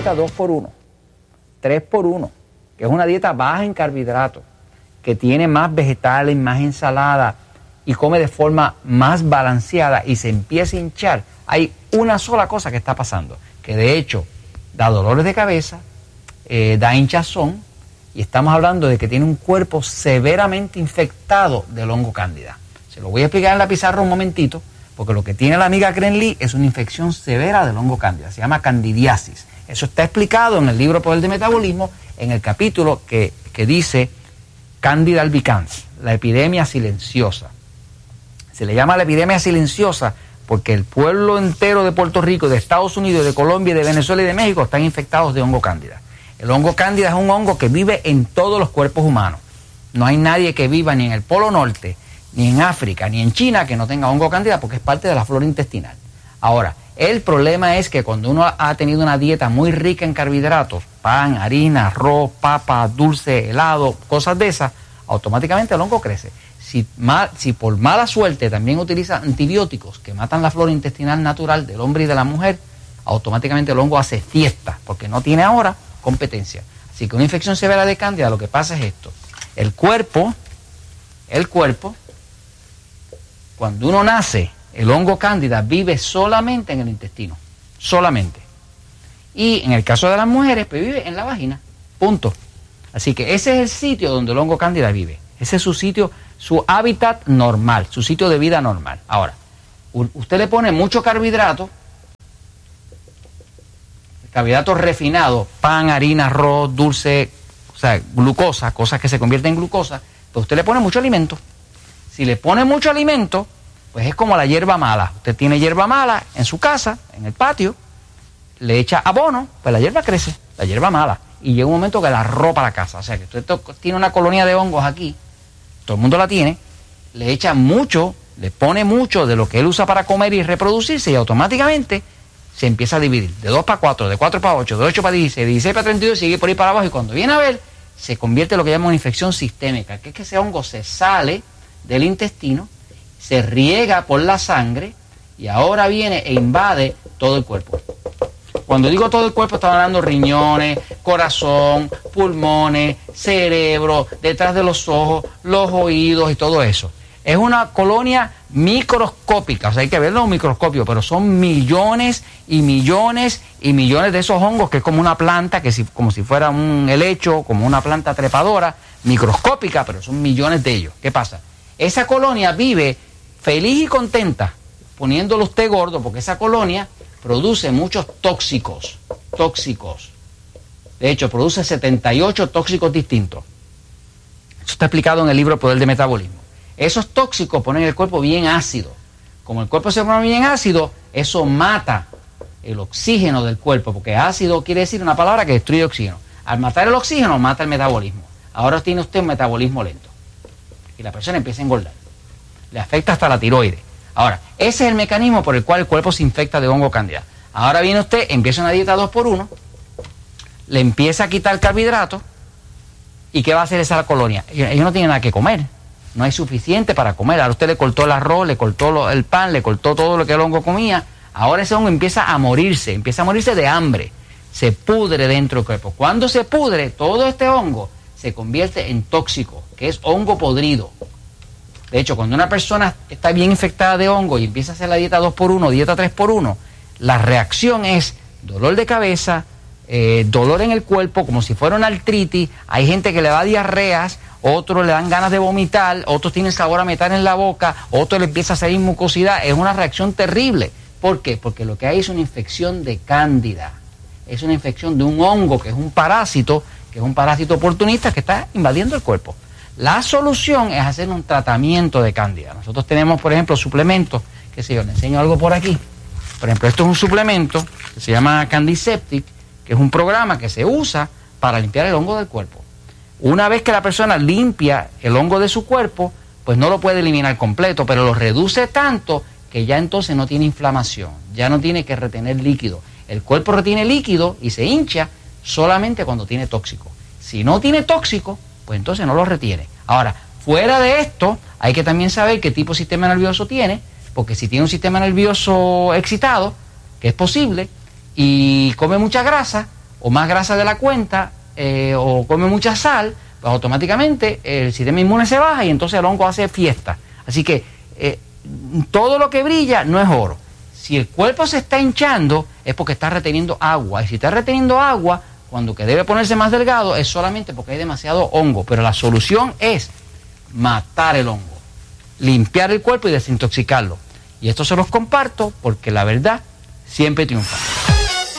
dieta 2x1, 3x1, que es una dieta baja en carbohidratos, que tiene más vegetales, más ensalada y come de forma más balanceada y se empieza a hinchar, hay una sola cosa que está pasando, que de hecho da dolores de cabeza, da hinchazón, y estamos hablando de que tiene un cuerpo severamente infectado del hongo cándida. Se lo voy a explicar en la pizarra un momentito, porque lo que tiene la amiga Kren Lee es una infección severa del hongo cándida, se llama candidiasis. Eso está explicado en el libro Poder de Metabolismo, en el capítulo que dice Candida albicans, la epidemia silenciosa. Se le llama la epidemia silenciosa porque el pueblo entero de Puerto Rico, de Estados Unidos, de Colombia, de Venezuela y de México están infectados de hongo cándida. El hongo cándida es un hongo que vive en todos los cuerpos humanos. No hay nadie que viva ni en el Polo Norte, ni en África, ni en China que no tenga hongo cándida porque es parte de la flora intestinal. Ahora, el problema es que cuando uno ha tenido una dieta muy rica en carbohidratos, pan, harina, arroz, papa, dulce, helado, cosas de esas, automáticamente el hongo crece. Si por mala suerte también utiliza antibióticos que matan la flora intestinal natural del hombre y de la mujer, automáticamente el hongo hace fiesta porque no tiene ahora competencia. Así que una infección severa de cándida, lo que pasa es esto. El cuerpo, cuando uno nace, el hongo cándida vive solamente en el intestino, solamente. Y en el caso de las mujeres, pues vive en la vagina, punto. Así que ese es el sitio donde el hongo cándida vive. Ese es su sitio, su hábitat normal, su sitio de vida normal. Ahora, usted le pone mucho carbohidrato refinados, pan, harina, arroz, dulce, o sea, glucosa, cosas que se convierten en glucosa, pues usted le pone mucho alimento. Si le pone mucho alimento, pues es como la hierba mala. Usted tiene hierba mala en su casa, en el patio, le echa abono, pues la hierba crece, la hierba mala. Y llega un momento que la arropa la casa. O sea, que usted tiene una colonia de hongos aquí, todo el mundo la tiene, le echa mucho, le pone mucho de lo que él usa para comer y reproducirse y automáticamente se empieza a dividir. De 2 para 4, de 4 para 8, de 8 para 16, de 16 para 32, sigue por ahí para abajo y cuando viene a ver, se convierte en lo que llama una infección sistémica, que es que ese hongo se sale del intestino, se riega por la sangre y ahora viene e invade todo el cuerpo. Cuando digo todo el cuerpo, estamos hablando riñones, corazón, pulmones, cerebro, detrás de los ojos, los oídos y todo eso. Es una colonia microscópica, o sea, hay que verlo en un microscopio, pero son millones y millones y millones de esos hongos, que es como una planta, como si fuera un helecho, como una planta trepadora, microscópica, pero son millones de ellos. ¿Qué pasa? Esa colonia vive feliz y contenta, poniéndolo usted gordo, porque esa colonia produce muchos tóxicos. De hecho, produce 78 tóxicos distintos. Eso está explicado en el libro Poder de Metabolismo. Esos tóxicos ponen el cuerpo bien ácido. Como el cuerpo se pone bien ácido, eso mata el oxígeno del cuerpo, porque ácido quiere decir una palabra que destruye oxígeno. Al matar el oxígeno, mata el metabolismo. Ahora tiene usted un metabolismo lento. Y la persona empieza a engordar. Le afecta hasta la tiroides. Ahora, ese es el mecanismo por el cual el cuerpo se infecta de hongo cándida. Ahora viene usted, empieza una dieta 2x1, le empieza a quitar carbohidratos, ¿y qué va a hacer esa colonia? Ellos no tienen nada que comer, no hay suficiente para comer. Ahora usted le cortó el arroz, le cortó el pan, le cortó todo lo que el hongo comía. Ahora ese hongo empieza a morirse de hambre, se pudre dentro del cuerpo. Cuando se pudre, todo este hongo se convierte en tóxico, que es hongo podrido. De hecho, cuando una persona está bien infectada de hongo y empieza a hacer la dieta 2x1, dieta 3x1, la reacción es dolor de cabeza, dolor en el cuerpo, como si fuera una artritis. Hay gente que le da diarreas, otros le dan ganas de vomitar, otros tienen sabor a metal en la boca, otros le empieza a salir mucosidad. Es una reacción terrible. ¿Por qué? Porque lo que hay es una infección de cándida. Es una infección de un hongo que es un parásito oportunista que está invadiendo el cuerpo. La solución es hacer un tratamiento de cándida. Nosotros tenemos, por ejemplo, suplementos, qué sé yo, le enseño algo por aquí. Por ejemplo, esto es un suplemento que se llama Candiseptic, que es un programa que se usa para limpiar el hongo del cuerpo. Una vez que la persona limpia el hongo de su cuerpo, pues no lo puede eliminar completo, pero lo reduce tanto que ya entonces no tiene inflamación, ya no tiene que retener líquido. El cuerpo retiene líquido y se hincha solamente cuando tiene tóxico. Si no tiene tóxico, pues entonces no lo retiene. Ahora, fuera de esto, hay que también saber qué tipo de sistema nervioso tiene, porque si tiene un sistema nervioso excitado, que es posible, y come mucha grasa, o más grasa de la cuenta, o come mucha sal, pues automáticamente el sistema inmune se baja y entonces el hongo hace fiesta. Así que todo lo que brilla no es oro. Si el cuerpo se está hinchando es porque está reteniendo agua, y si está reteniendo agua, cuando que debe ponerse más delgado es solamente porque hay demasiado hongo. Pero la solución es matar el hongo, limpiar el cuerpo y desintoxicarlo. Y esto se los comparto porque la verdad siempre triunfa.